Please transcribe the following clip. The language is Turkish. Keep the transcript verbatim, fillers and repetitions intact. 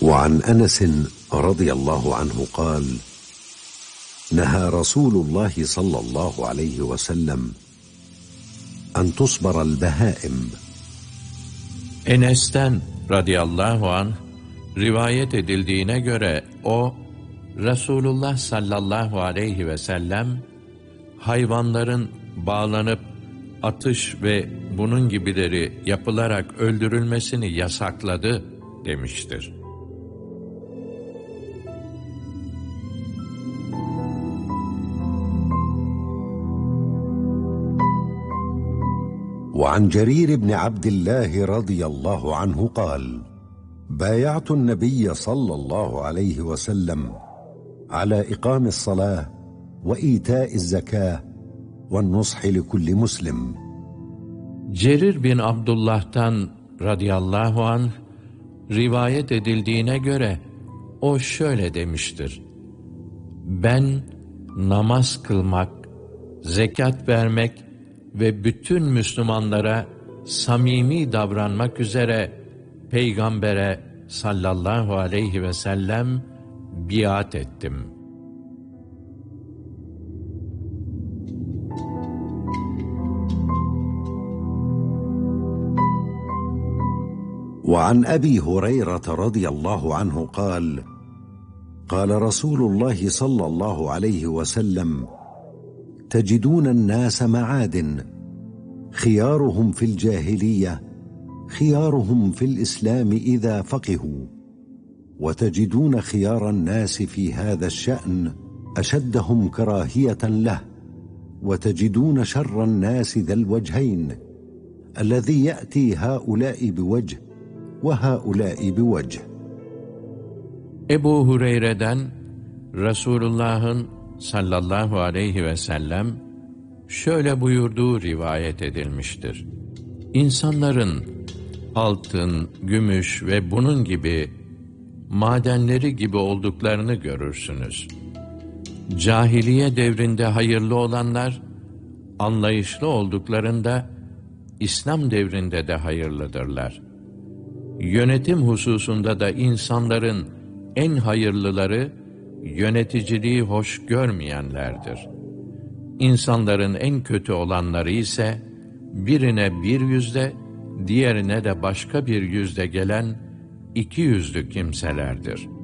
وعن أنس رضي الله عنه قال: نهى رسول الله صلى الله عليه وسلم أن تصبر البهائم. Enes'ten radıyallahu anh rivayet edildiğine göre o, Resulullah sallallahu aleyhi ve sellem hayvanların bağlanıp atış ve bunun gibileri yapılarak öldürülmesini yasakladı demiştir. وعن جرير بن عبد الله رضي الله عنه قال: بايعت النبي صلى الله عليه وسلم على إقام الصلاة وإيتاء الزكاة والنصح لكل مسلم. Cerir bin Abdullah'tan radıyallahu anh rivayet edildiğine göre o şöyle demiştir: ben namaz kılmak, zekat vermek ve bütün Müslümanlara samimi davranmak üzere Peygamber'e sallallahu aleyhi ve sellem biat ettim. وعن أبي هريرة رضي الله عنه قال: قال رسول الله صلى الله عليه وسلم: تجدون الناس معادن خيارهم في الجاهلية خيارهم في الإسلام إذا فقهوا، وتجدون خيار الناس في هذا الشأن أشدهم كراهية له، وتجدون شر الناس ذا الوجهين الذي يأتي هؤلاء بوجه وهؤلاء بوجه. Ebu Hureyre'den Resulullah'ın sallallahu aleyhi ve sellem şöyle buyurduğu rivayet edilmiştir: İnsanların altın, gümüş ve bunun gibi madenleri gibi olduklarını görürsünüz. Cahiliye devrinde hayırlı olanlar, anlayışlı olduklarında İslam devrinde de hayırlıdırlar. Yönetim hususunda da insanların en hayırlıları, yöneticiliği hoş görmeyenlerdir. İnsanların en kötü olanları ise, birine bir yüzde, diğerine de başka bir yüzde gelen iki yüzlü kimselerdir.